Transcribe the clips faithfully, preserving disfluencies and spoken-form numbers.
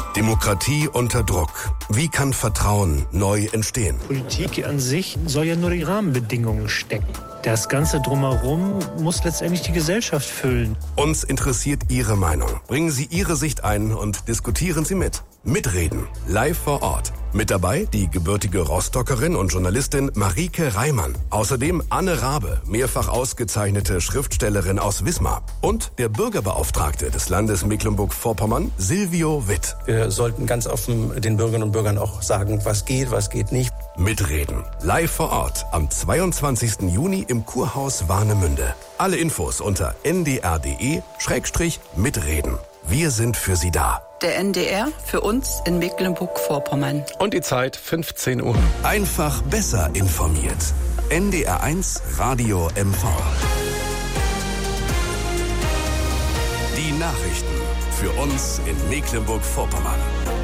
Demokratie unter Druck. Wie kann Vertrauen neu entstehen? Politik an sich soll ja nur die Rahmenbedingungen stecken. Das Ganze drumherum muss letztendlich die Gesellschaft füllen. Uns interessiert Ihre Meinung. Bringen Sie Ihre Sicht ein und diskutieren Sie mit. Mitreden. Live vor Ort. Mit dabei die gebürtige Rostockerin und Journalistin Marike Reimann. Außerdem Anne Rabe, mehrfach ausgezeichnete Schriftstellerin aus Wismar. Und der Bürgerbeauftragte des Landes Mecklenburg-Vorpommern, Silvio Witt. Wir sollten ganz offen den Bürgerinnen und Bürgern auch sagen, was geht, was geht nicht. Mitreden. Live vor Ort am zweiundzwanzigsten Juni im Kurhaus Warnemünde. Alle Infos unter n d r punkt d e Schrägstrich mitreden. Wir sind für Sie da. Der N D R für uns in Mecklenburg-Vorpommern. Und die Zeit fünfzehn Uhr. Einfach besser informiert. N D R eins Radio M V. Die Nachrichten für uns in Mecklenburg-Vorpommern.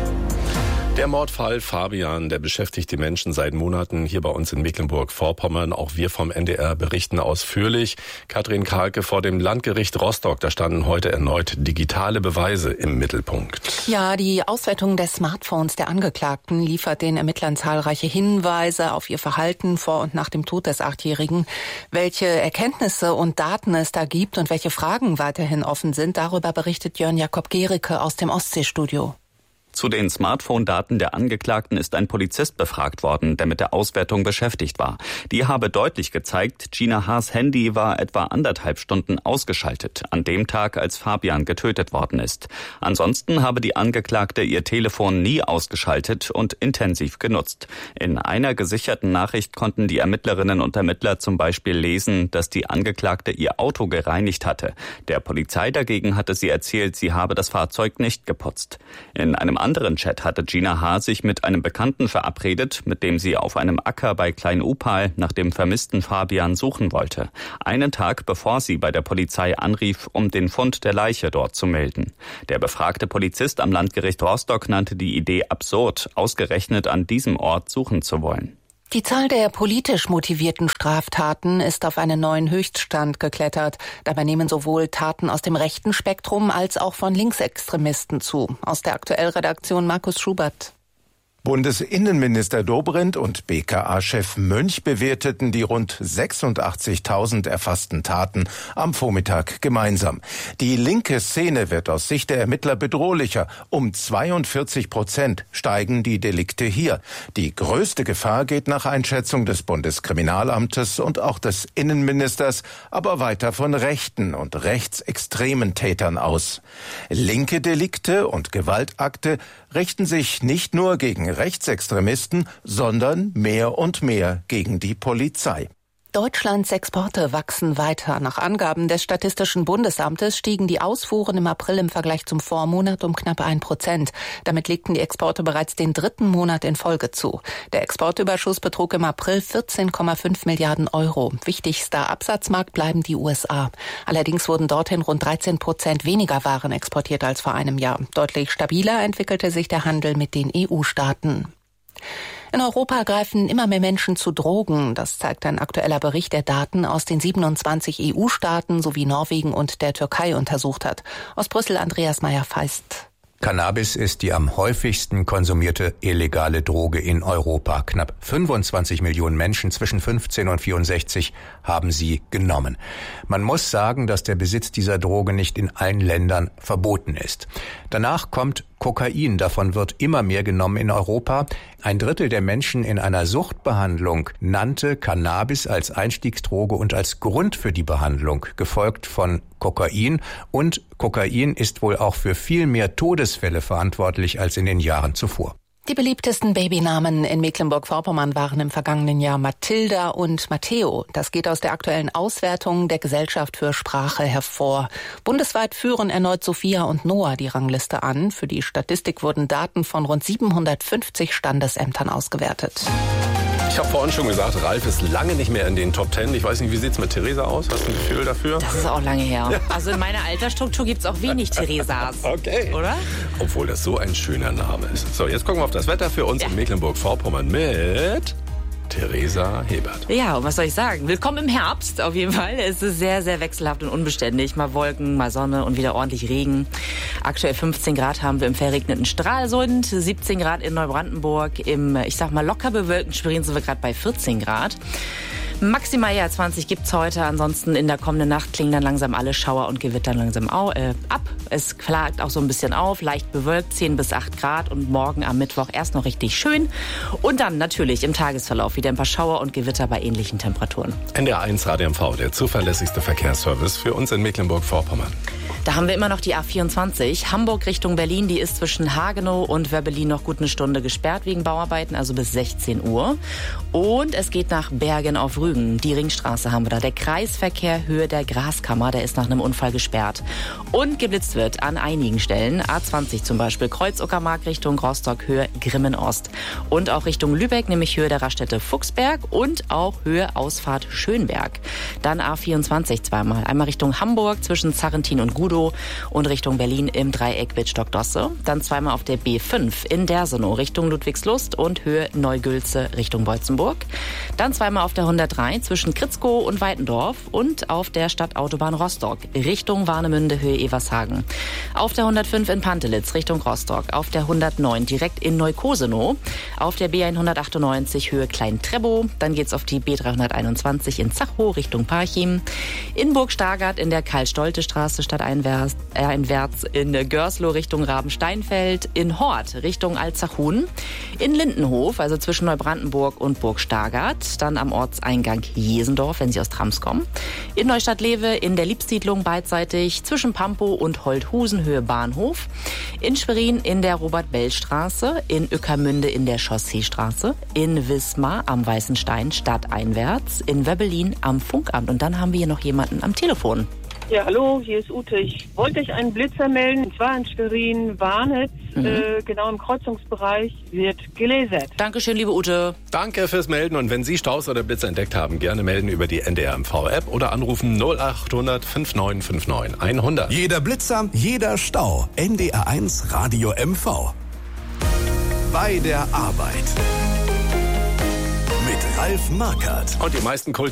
Der Mordfall Fabian, der beschäftigt die Menschen seit Monaten hier bei uns in Mecklenburg-Vorpommern. Auch wir vom N D R berichten ausführlich. Katrin Kahlke vor dem Landgericht Rostock. Da standen heute erneut digitale Beweise im Mittelpunkt. Ja, die Auswertung des Smartphones der Angeklagten liefert den Ermittlern zahlreiche Hinweise auf ihr Verhalten vor und nach dem Tod des Achtjährigen. Welche Erkenntnisse und Daten es da gibt und welche Fragen weiterhin offen sind, darüber berichtet Jörn Jakob Gericke aus dem Ostseestudio. Zu den Smartphone-Daten der Angeklagten ist ein Polizist befragt worden, der mit der Auswertung beschäftigt war. Die habe deutlich gezeigt, Gina H.'s Handy war etwa anderthalb Stunden ausgeschaltet, an dem Tag, als Fabian getötet worden ist. Ansonsten habe die Angeklagte ihr Telefon nie ausgeschaltet und intensiv genutzt. In einer gesicherten Nachricht konnten die Ermittlerinnen und Ermittler zum Beispiel lesen, dass die Angeklagte ihr Auto gereinigt hatte. Der Polizei dagegen hatte sie erzählt, sie habe das Fahrzeug nicht geputzt. In einem anderen Chat hatte Gina H. sich mit einem Bekannten verabredet, mit dem sie auf einem Acker bei Klein-Upal nach dem vermissten Fabian suchen wollte. Einen Tag bevor sie bei der Polizei anrief, um den Fund der Leiche dort zu melden. Der befragte Polizist am Landgericht Rostock nannte die Idee absurd, ausgerechnet an diesem Ort suchen zu wollen. Die Zahl der politisch motivierten Straftaten ist auf einen neuen Höchststand geklettert. Dabei nehmen sowohl Taten aus dem rechten Spektrum als auch von Linksextremisten zu. Aus der Aktuellredaktion Markus Schubert. Bundesinnenminister Dobrindt und B K A-Chef Mönch bewerteten die rund sechsundachtzigtausend erfassten Taten am Vormittag gemeinsam. Die linke Szene wird aus Sicht der Ermittler bedrohlicher. Um zweiundvierzig Prozent steigen die Delikte hier. Die größte Gefahr geht nach Einschätzung des Bundeskriminalamtes und auch des Innenministers aber weiter von rechten und rechtsextremen Tätern aus. Linke Delikte und Gewaltakte richten sich nicht nur gegen Rechtsextremisten, sondern mehr und mehr gegen die Polizei. Deutschlands Exporte wachsen weiter. Nach Angaben des Statistischen Bundesamtes stiegen die Ausfuhren im April im Vergleich zum Vormonat um knapp ein Prozent. Damit legten die Exporte bereits den dritten Monat in Folge zu. Der Exportüberschuss betrug im April vierzehn Komma fünf Milliarden Euro. Wichtigster Absatzmarkt bleiben die U S A. Allerdings wurden dorthin rund dreizehn Prozent weniger Waren exportiert als vor einem Jahr. Deutlich stabiler entwickelte sich der Handel mit den E U-Staaten. In Europa greifen immer mehr Menschen zu Drogen. Das zeigt ein aktueller Bericht, der Daten aus den siebenundzwanzig E U-Staaten sowie Norwegen und der Türkei untersucht hat. Aus Brüssel Andreas Meyer-Feist. Cannabis ist die am häufigsten konsumierte illegale Droge in Europa. Knapp fünfundzwanzig Millionen Menschen zwischen fünfzehn und vierundsechzig haben sie genommen. Man muss sagen, dass der Besitz dieser Droge nicht in allen Ländern verboten ist. Danach kommt Kokain. Davon wird immer mehr genommen in Europa. Ein Drittel der Menschen in einer Suchtbehandlung nannte Cannabis als Einstiegsdroge und als Grund für die Behandlung, gefolgt von Kokain. Und Kokain ist wohl auch für viel mehr Todesfälle verantwortlich als in den Jahren zuvor. Die beliebtesten Babynamen in Mecklenburg-Vorpommern waren im vergangenen Jahr Mathilda und Matteo. Das geht aus der aktuellen Auswertung der Gesellschaft für Sprache hervor. Bundesweit führen erneut Sophia und Noah die Rangliste an. Für die Statistik wurden Daten von rund siebenhundertfünfzig Standesämtern ausgewertet. Ich habe vorhin schon gesagt, Ralf ist lange nicht mehr in den Top Ten. Ich weiß nicht, wie sieht's mit Theresa aus? Hast du ein Gefühl dafür? Das ist auch lange her. Ja. Also in meiner Altersstruktur gibt's auch wenig Theresas. Okay. Oder? Obwohl das so ein schöner Name ist. So, jetzt gucken wir auf das Wetter für uns ja. in Mecklenburg-Vorpommern mit Theresa Hebert. Ja, und was soll ich sagen? Willkommen im Herbst auf jeden Fall. Es ist sehr, sehr wechselhaft und unbeständig. Mal Wolken, mal Sonne und wieder ordentlich Regen. Aktuell fünfzehn Grad haben wir im verregneten Stralsund, siebzehn Grad in Neubrandenburg. Im, ich sag mal, locker bewölkten Schwerin sind wir gerade bei vierzehn Grad. Maximal ja zwanzig gibt's heute. Ansonsten in der kommenden Nacht klingen dann langsam alle Schauer und Gewitter langsam au, äh, ab. Es klagt auch so ein bisschen auf, leicht bewölkt, zehn bis acht Grad und morgen am Mittwoch erst noch richtig schön. Und dann natürlich im Tagesverlauf wieder ein paar Schauer und Gewitter bei ähnlichen Temperaturen. N D R eins Radio M V, der zuverlässigste Verkehrsservice für uns in Mecklenburg-Vorpommern. Da haben wir immer noch die A vierundzwanzig. Hamburg Richtung Berlin, die ist zwischen Hagenow und Wöbbelin noch gut eine Stunde gesperrt wegen Bauarbeiten, also bis sechzehn Uhr. Und es geht nach Bergen auf Rügen. Die Ringstraße haben wir da. Der Kreisverkehr Höhe der Graskammer, der ist nach einem Unfall gesperrt. Und geblitzt wird an einigen Stellen. A zwanzig zum Beispiel, Kreuz-Uckermark Richtung Rostock, Höhe Grimmen-Ost. Und auch Richtung Lübeck, nämlich Höhe der Raststätte Fuchsberg und auch Höhe Ausfahrt Schönberg. Dann A vierundzwanzig zweimal. Einmal Richtung Hamburg zwischen Zarrentin und Gudow und Richtung Berlin im Dreieck Wittstock-Dosse. Dann zweimal auf der B fünf in Dersenow Richtung Ludwigslust und Höhe Neugülze Richtung Beutzenburg. Dann zweimal auf der hundertdrei zwischen Kritzkow und Weitendorf und auf der Stadtautobahn Rostock Richtung Warnemünde Höhe Evershagen. Auf der hundertfünf in Pantelitz Richtung Rostock. Auf der hundertneun direkt in Neukosenow. Auf der B hundertachtundneunzig Höhe Klein-Trebow. Dann geht's auf die B dreihunderteinundzwanzig in Zachow Richtung Parchim. In Burg-Stargard in der Karl-Stolte-Straße stadteinwärts in Görslow Richtung Rabensteinfeld, in Hort Richtung Alzachhuhn, in Lindenhof, also zwischen Neubrandenburg und Burg Stargard, dann am Ortseingang Jesendorf, wenn Sie aus Trams kommen, in Neustadt-Lewe, in der Liebsiedlung beidseitig, zwischen Pampow und Holthusen Höhe Bahnhof, in Schwerin in der Robert-Bell-Straße, in Ueckermünde in der Chausseestraße, in Wismar am Weißen Stein stadteinwärts, in Wöbbelin am Funkamt und dann haben wir hier noch jemanden am Telefon. Ja, hallo, hier ist Ute. Ich wollte euch einen Blitzer melden. Und zwar in Schwerin-Warnitz, mhm. äh, genau im Kreuzungsbereich, wird gelasert. Dankeschön, liebe Ute. Danke fürs Melden. Und wenn Sie Staus oder Blitzer entdeckt haben, gerne melden über die N D R M V-App oder anrufen null achthundert neunundfünfzig neunundfünfzig hundert. Jeder Blitzer, jeder Stau. N D R eins Radio M V. Bei der Arbeit. Mit Ralf Markert. Und die meisten Kult